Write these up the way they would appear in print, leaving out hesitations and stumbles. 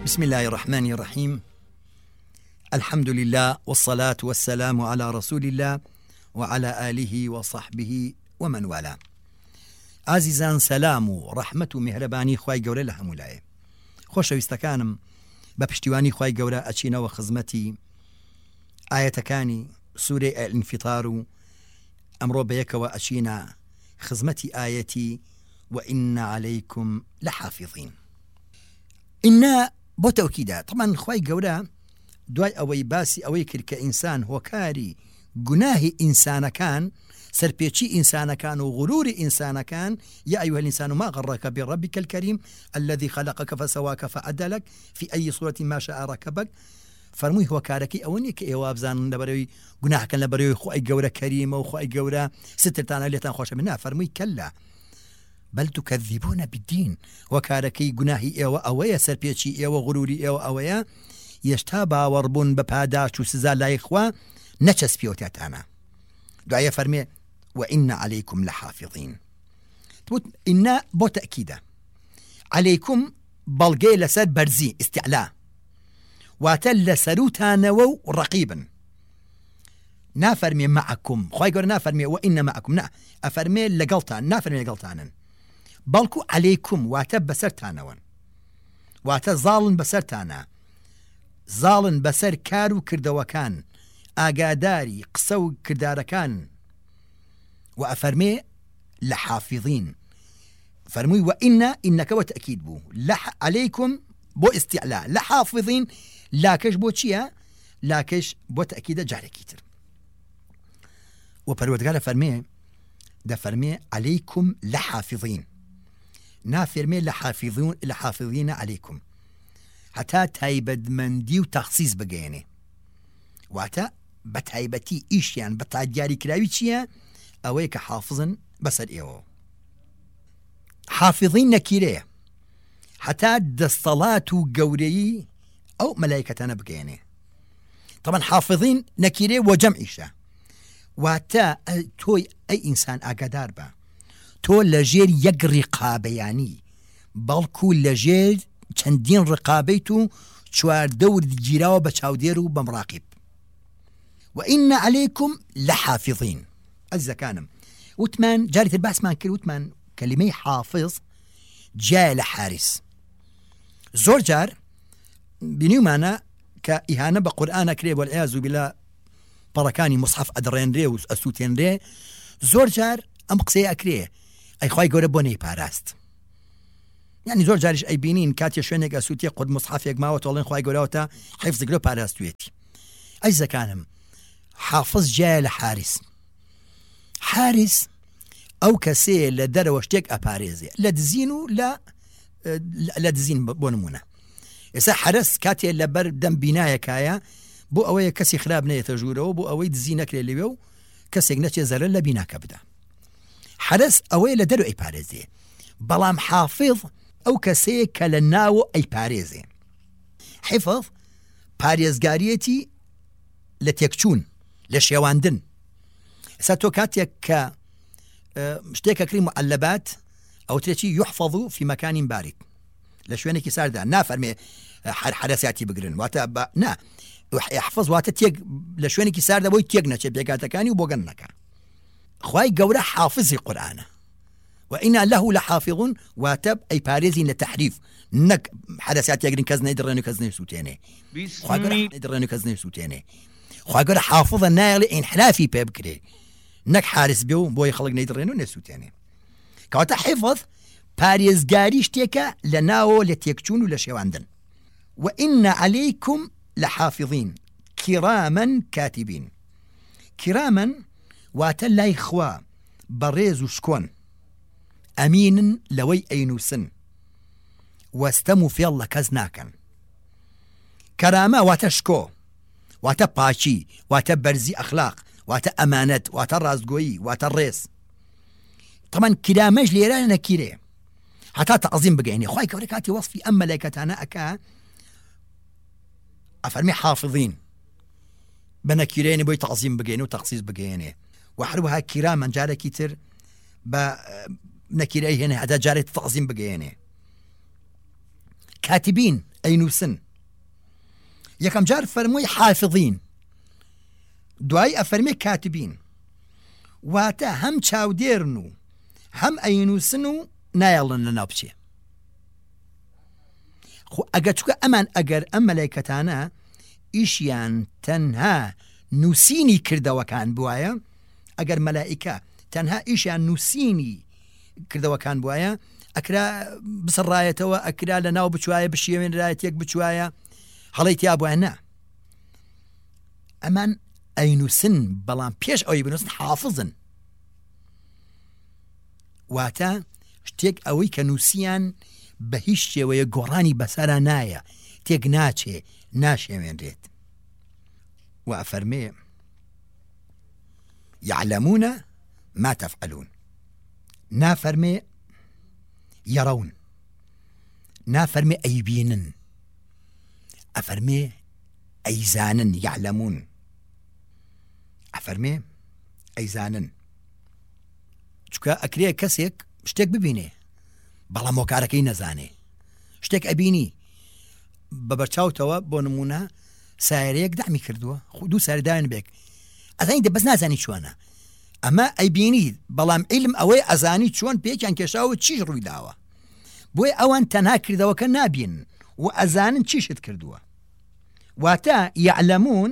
بسم الله الرحمن الرحيم. الحمد لله والصلاة والسلام على رسول الله وعلى آله وصحبه ومن والاه. عزيزان سلام ورحمة ومهرباني خواي قوري لهم ولايه. خوش ويستكانم بپشتیوانی خواي قوري أچينا وخزمتي آياتكاني سورة الانفطار أمرو بيك وأچينا خزمتي آيتي وإن عليكم لحافظين. إن بۆ تەوکیدا طبعا خی گەورە دوای ئەوەی باسی ئەوەی کرد کە ئینسان هۆکاری گوناهی ئینسانەکان سەرپێچی ئینسانەکان و غروری ئینسانەکان یا ئەیها الإنسان ما غرك بربك الكريم الذي خلقك فسواك فعدلك في أي صورة ما شاء ركبك. فەرمووی هۆکارەکەی ئەوە نیە کە ئێوە بزانن لەبەرەوەی گوناهەکەن لەبەرەوەی خی گەورە کەریمە و خی گەورە سترتانە لێتان خۆشە من فەرمووی کەلا بل تكذبون بالدين. وكاركي گوناهی ئێوە ئەوەیە سەرپێچی ئێوە غروری ئێوە ئەوەیە یشتا باوەڕبوون بە پاداش و سزا لای خوا نەچەسپیۆتێتانە. دوایە فەرمێ وإن عليكم لحافظين. إن بۆ تەکیدە عليكم بەڵگەی لەسەر بەرزی استعلا واتە لەسەروتانەوە و ڕەقیبن. نافەرمێ معكم خی گەورە نافەرمێ وإن معكم نا ئەفەرمێ لەگەڵتان نافەرمێ لەگەڵتانن بەڵکو عليكم واتە بەسەرتانەوەن واتە زاڵن بەسەرتانە زاڵن بەسەر کار و کردەوەکان ئاگاداری قسە و کردارەکان و ئەفەرمێ لە حافظین. فەرمووی وإن ئینەکەوە تەکید بوو عليكم بۆ استعلا لە حافظین لاکەش بۆ چییە؟ لاکەش بۆ تەکیدە جارێکی تر و پەروەردگارە فەرمێ دەفەرمێ عليكم لحافظين نافرمي لحافظين عليكم حتى تایبەتمەندی و تەخسیس بگەێنێ واتە بە تایبەتی ئیشیان بە دیاری کراوی چییە؟ ئەوەیە کە حافظن بەسەر ئێوە. حافظین نەکیرەیە حتى دەستەڵات و گەورەیی ئەو مەلایکەتانە بگەێنێ. طبعا حافظین نەکیرێ و جەمعیشە واتە تۆی ئەی ئینسان ئاگادار بە تۆ لەژێر یەک ڕقابەیانی بەڵکو لەژێر چەندین ڕقابەیت و چواردە وردگیراوە بە چاودێر و بە مراقیب. وإن عليكم لحافظين. ئەزیزەکانم وتمان جاری تر باسمان کرد وتمان کەلیمەی حافظ جای لە حارس. زۆر جار بینیومانە کە ئیهانە بە قورئان ئەکرێ وەالعیاذ بالله پەڕەکانی مصحف ئەدڕێنرێ و ئەسووتێنرێ. زۆر جار ئەم قسەیە ئەکرێ ئەی خی گەورە بۆ نەی پاراست. یعنی زۆر جاریش ئەی بینین کاتێ شوێنێک ئەسووتێ قورد مصحفێک ماوە تۆڵێن خی گەورەوەتە حیفزگرە پاراستوێتی. ئەزیزەکانم حافظ جایە لە حارس. حارس ئەو کەسێ لە دەرەوە شتێک ئەپارێزێ لە دزین و لە دزین بۆ نمونە. ئێستا حرس کاتێ لەبەر دەم بینایەکایە بۆ ئەوەیە کەسی خراپ نەیەتە ژوورەوە بۆ ئەوەی دزی نەکرێ لەوێ و کەسێک نەچێ زەرە لە بیناکە بدە. حرس ئەوەیە لە دەرو ئەی پارێزێ بەڵام حافظ ئەو کەسەیە کە لە ناوە ئەی پارێزێ. حفظ پارێزگاریەتی لە تێکچوون لە شێواندن. ئێستا تۆ کاتێک کە شتێکەکری معەلەبات ئەو ترێکی یحفظ في مكان بارد لە شوێنێکی ساردا نافەرمێ حرەسیاتی بگرن واتە نا يحفظ واتە تێک لە شوێنێکی ساردا بۆی تێک نەچێ بێگاتەکانی و بۆگەن نەکە. خی گەورە حافظی قورئانە وإنا له لحافظون واتە ئەی پارێزین لە تەحریف نەک حرەسیاتیەگرین کەس نەیدڕێن و کەس نەیسووتێنێ نەیدڕێن و کەس نەیسووتێنێ. خی گەورە حافظە نایڵێ ئینحرافی پێ بکرێ نەک حارس بێ و بۆی خەڵک نەیدڕێن و نەیسووتێنێ. کەواتە حفظ پارێزگاری شتێکە لە ناوە لە تێکچوون و لە شێواندن. وإن عليكم لحافظين كراما كاتبين. كراما واتە لای خوا بەڕێز و شکۆن ئەمینن لەوەی ئەینووسن وەستەم و فێڵ لە کەس ناکەن. کەرامە واتە شکۆ واتە پاچی واتە بەرزی ئەخلاق واتە ئەمانەت واتە ڕاستگۆیی واتە ڕێز. طبعا کرامەش لێرە نەکیرێ حتا تەعزیم بگەینێ. خی گەورە کاتی وەصفی ئەم مەلایکەتانە ئەکا ئەفەرمی حافظین بە نەکیرێنی بۆی تەعزیم بگەین و تەخسیس بگەێنێ. وحروها كراما جارێکی تر بە نەکیرەی هێنێ هەتا جارێت تەعزیم بگەێنێ. كاتبين ئەینووسن. یەکەم جار فەرمووی حافظین، دوای ئەفەرمێ کاتبین، واتە هەم چاودێرن و هەم ئەینووسن و نایەڵن لە ناو بچێ. خۆ ئەگەر چووکە ئەمان ئەگەر ئەم مەلایکەتانە ئیشیان تەنها نووسینی کردەوەکان بوایە، ئەگەر مەلائیکە تەنها ئیشیان نووسینی کردەوەکان بوایە، ئەکرا بسڕایەتەوە، ئەکرا لە ناو بچوایە بشێوێنرایەتێک بچوایە، هەڵی تیا بووە نا. ئەمان ئەینووسن، بەڵام پێش ئەوەی بنووسن حافظن، واتە شتێک ئەوەی کە نووسیان بە هیچ شێوەیە گۆڕانی بەسەرا نایە، تێک ناچێ، ناشێوێنرێت. و ئەفەرمێ يعلمون ما تفعلون، نافەرمێ يرون، نافەرمێ ئەیبینن، ئەفەرمێ ئەیزانن. يعلمون ئەفەرمێ ئەیزانن، چونکە ئەکرێ کەسێک شتێک ببینێ بەڵام هۆکارەکەی نەزانێ، شتێک ئەبینی بەبەرچاوتەوە، بۆ نمونە سایرەیەک دامی کردووە، دوو ساردان بێک ئەزانی بەس نازانی چۆنە، ئەمە ئەیبینی بەڵام عیلم ئەوەی ئەزانی چۆن پێکیان کێشاوە چیش ڕووی داوە، بۆی ئەوان تەنها کردەوەکە نابین و ئەزانن چیشت کردووە. واتە یعلمون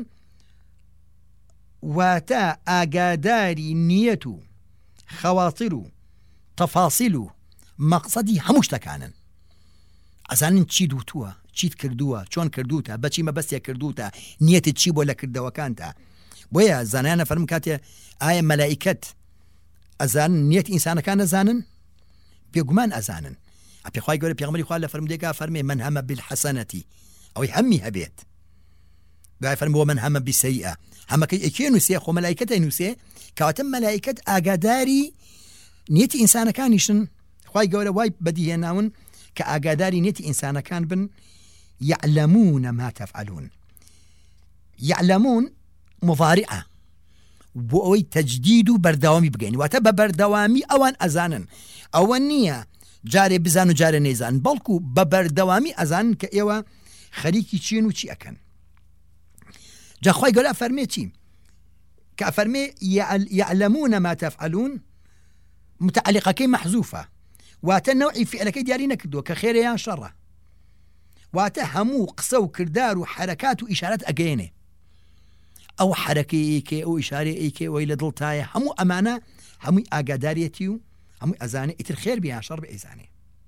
واتە ئاگاداری نیەت و خەواتر و تەفاسیل و مەقسەدی هەموو شتەکانن، ئەزانن چی دووتووە، چیت کردووە، چۆن کردوتە، بەچی مەبەستێک کردوتە، نیەتت چی بۆ لە کردەوەکانتە. بۆیە زانایانە فەرمون کاتێ ئایا مەلائیکەت ئەزانن نیەت ئینسانەکان ئەزانن؟ بێگومان ئەزانن. پێخوای گەورە پێغەمبەری خوا لە فەرمودێکا فەرمێ من هەمە بالحەسەنەتی، ئەوەی هەممی هەبێت، دوای فەرمێ ومن هەمە بسەیئە، هەمەکەی ئەکێ نووسێ، خۆ مەلائیکەت ئەینووسێ، کەواتە مەلائیکەت ئاگاداری نیەتی ئینسانەکانیشن. خوای گەورە وای بەدیهێناون کە ئاگاداری نیەتی ئینسانەکان بن. يعلمون ما تفعلون، يعلمون مضارعة بۆ ئەوەی تەجدید و بەردەوامی بگەین، واتە بە بەردەوامی ئەوان ئەزانن، ئەوە نییە جارێ بزان و جارێ نەیزان، بەڵکو بە بەردەوامی ئەزانن کە ئێوە خەریکی چین و چی ئەکەن. جا خوای گەورە فەرمێ چی؟ کە فەرمێ يعلمون ما تفعلون، متعلقەکەی مەحزوفە، واتە نەوعی فعلەکەی دیاری نەکردووە کە خێرە یان شەڕە، واتە هەموو قسە و کردار و حرەکات و ئیشارەت ئەگەێنێ، ئەو حرەکەی ئەیکێ، ئەو ئیشارەی ئەیکێ، ئەوەی لە دڵتایە، هەموو ئەمانە هەمووی ئاگادارێتی و هەمووی ئەزانێ، ئیتر خێر بێ یان شەڕ بێ ئەیزانێ.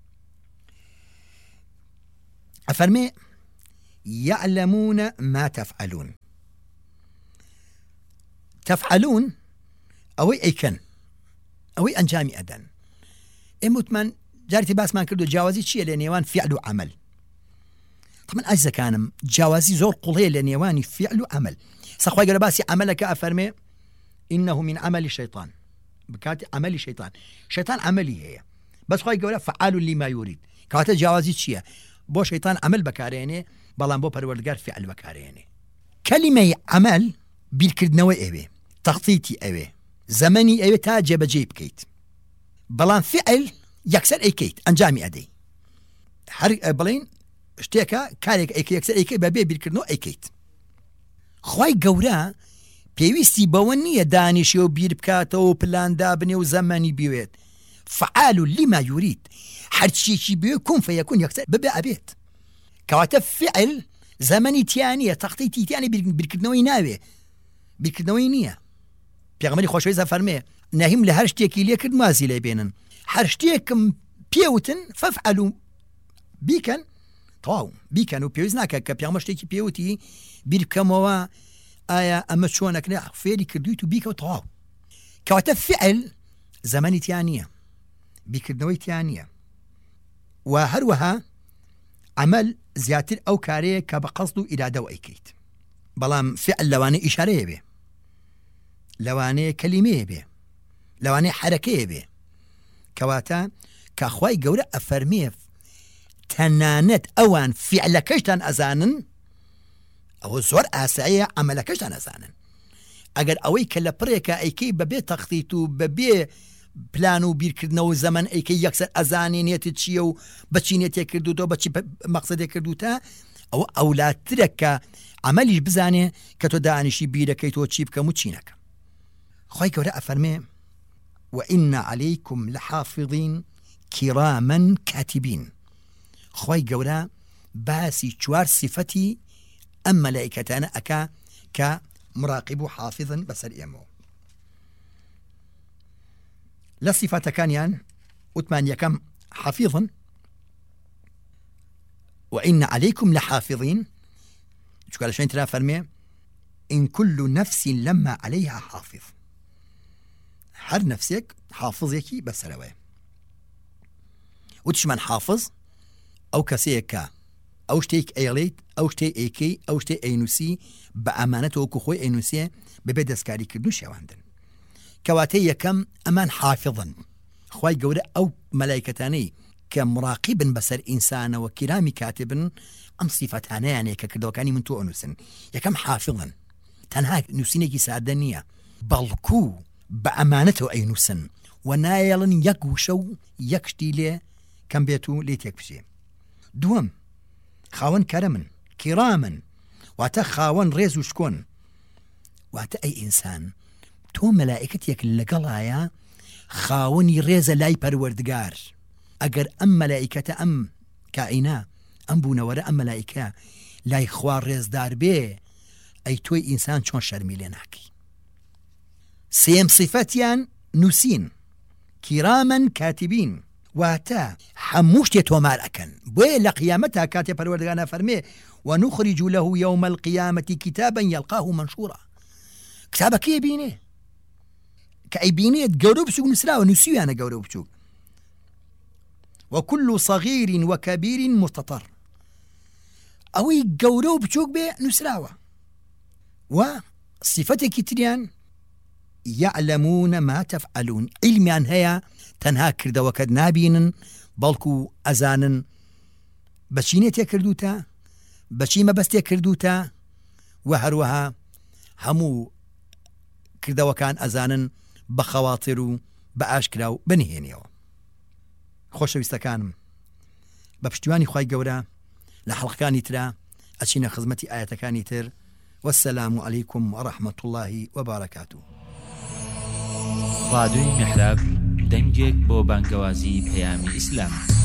ئەفەرمێ يعلمون ما تفعلون، تفعلون ئەوەی ئەیکەن، ئەوەی ئەنجامی ئەدەن. ئێمەوتمان جارێتی باسمان کردو جیاوازی چییە لە نێوان فعل و عمل. طبعا ئەزەکانم جیاوازی زۆر قوڵەیە لە نێوانی فعل و عمل. سەخوای گەورە باسی عملەکە ئەفەرمێ إنه من عمل الشيطان، بکاتی عملی شەیطان، شەیطان عملی هەیە، بەس خوای گەورە فعال لما يريد، کەواتە جیاوازی چییە؟ بۆ شەیطان عمل بەکارێنێ، بەڵام بۆ پەروەردگار فعل بەکارێنێ. کەلیمەی عمل بیرکردنەوەی ئەوێ، تەخطیتی ئەوێ، زەمەنی ئەوێ تا جێبەجێ بکەیت، بەڵام فعل یەکسەر ئەیکەیت، ئەنجامی ئەدەی. هەر بڵین شتێکە کارێک ئەیکە یەکسەر ئەیکەی بەبێ بیرکردنەوە ئەیکەیت. خوای گەورە پێویستی بەوە نییە دانیشێ و بیر بکاتەوە و پلاندا بنێ و زەمانی بوێت، فعال لما يريد، هەرچیەکی بوێ کون فەیەکون یەکسەر ببێ ئەبێت. کەواتە فعل زەمەنی تیانە، تەخطیتی تیانە، بیرکردنەوەی ناوێ، بیرکردنەوەی نییە. پێغەمبەری خۆشەویست فەرمێ نەهیم لە هەر شتێکی لێ کرد مازی لێ بێنن، هەر شتێکم پێوتن فەفعلوا بیکەن، تەواو بیکەن، و پێویست ناکە کە پێغەمبەر شتێکی پێوتی بیر بکەمەوە ئایا ئەمە چۆنەکرێ، فێری کردویت و بیکە و تەواو. کەواتە فعل زەمەنی تیان نییە، بیرکردنەوەی تیان نییە. و هەروەها عمل زیاتر ئەو کارەیە کە بە قەسد و ئیرادەوە ئەیکەیت، بەڵام فعل لەوانەیە ئیشارەیە بێ، لەوانەیە کەلیمەیە بێ، لەوانەیە حرەکەیە بێ. کەواتە کە خوای گەورە ئەفەرمێ تەنانەت ئەوان فعلەکەشتان ئەزانن، ئەوە زۆر ئاساییە عملەکەشتان ئەزانن. ئەگەر ئەوەی کە لە پڕێکە ئەیکەی بەبێ تەخطیت و بەبێ پلان و بیرکردنەوە زەمن ئەیکە یەکسەر ئەزانێنێتت چییە و بەچینێتێ کردوتەوە بەچی مەقسەدێک کردوتە ئەوە ئەولاترە کە عملیش بزانێ کە تۆ دانیشی بیرەکەی تۆ چی بکەم و چی نەکەم. خۆی گەورە ئەفەرمێ وئین عەلەیکم لەحافظین کیراما کاتبین. خۆی گەورە باسی 4 صفەتی ئەم مەلائیکەتانە ئەکا کە مراقب و حافظن بەسەر ئێمەوە. لە صفاتەکانیان وتمان یەکەم حافظن وئین عەلەیکم لەحافظین، چونکە لە شوێن ترا فەرمێ إن كل نفس لما عليها حافظ. هەر نفسێک حافظێکی بەسەرەوەی. وتشمان حافظ ئەو کەسەیە کە ئەو شتێک ئەیڵێیت ئەو شتێ ئەیکەی ئەو شتێ ئەینووسی بە ئەمانەتەوە کە خۆی ئەینووسێ بەبێ دەستکاریکردن و شێواندن. کەواتەی یەکەم ئەمان حافظن. خوای گەورە ئەو مەلایکەتانەی کە مراقبن بەسەر ئینسانەوە کرامی کاتبن ئەم سیفەتانەیانەیە کە کردەوەکانی من تۆ ئەنووسن. یەکەم حافظن، تەنها نووسینێکی سادە نییە، بەڵکو بە ئەمانەتەوە ئەینووسن و نایەڵن یەک وشە و یەک شتی لێ کەم بێت و لێ تێک بچێ. دووەم خاوەن کەرەمن کیرامن، واتە خاوەن ڕێز و شکۆن. واتە ئەی ئینسان تۆ مەلائکەتێک لەگەڵایە خاوەنی ڕێزە لای پەروەردگار. ئەگەر ئەم مەلائکەتە ئەم کائینە ئەم بوونەوەرە ئەم مەلائکە لای خوا ڕێزدار بێ ئەی تۆی ئینسان چۆن شەرمی لێ ناکەی. سێم صفەتیان نووسین کیرامن کاتبین، واتە هەموو شتێ تۆمار ئەکەن. بۆیە لە قیامەتە کاتێ پەروەردگار فەرمێ ونخرج له يوم القيامة كتابا يلقاه منشورا. کتابەکەی بینێ کە ئەی بینێت گەورە و بچووک نووسراوە، نووسیویانە گەورە و بچووک. وكل صغير وكبير مستطر، ئەوەی گەورە و بچووک بێ نووسراوە. و صفەتێکی تریان يعلمون ما تفعلون، علمیان هەیە تەنها کردەوەکەت نابینن بەڵکو ئەزانن بەچینێ تێ کردوتە بەچی مەبەستێ کردوتە و هەروەها هەموو کردەوەکان ئەزانن بە خەواتر و بە ئاشکرا و بنهێنیەوە. خۆشەویستەکانم بە پشتیوانی خوای گەورە لە حەڵقەکانی ترا ئەچینە خزمەتی ئاەتەکانی تر. والسلام عليكم ورحمة الله وبركاته. راديو محراب دەنگێک بۆ بانگەوازی پەیامی ئیسلام.